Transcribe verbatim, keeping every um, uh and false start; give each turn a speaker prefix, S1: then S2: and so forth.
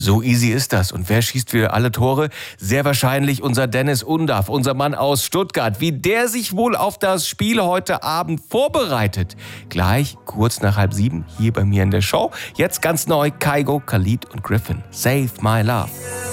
S1: So easy ist das. Und wer schießt für alle Tore? Sehr wahrscheinlich unser Dennis Undaff, unser Mann aus Stuttgart. Wie der sich wohl auf das Spiel heute Abend vorbereitet. Gleich kurz nach halb sieben hier bei mir in der Show. Jetzt ganz neu Kygo, Khalid und Griffin. Save My Love.